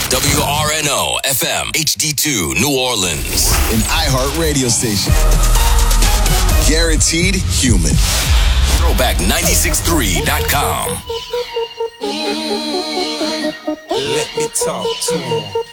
WRNO FM HD2 New Orleans. An iHeart radio station. Guaranteed human. Throwback963.com. Let me talk to him.